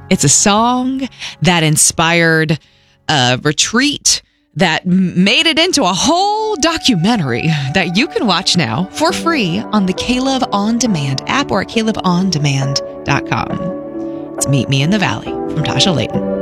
It's a song that inspired a retreat that made it into a whole documentary that you can watch now for free on the Caleb On Demand app or at calebondemand.com. It's Meet Me in the Valley from Tasha Layton.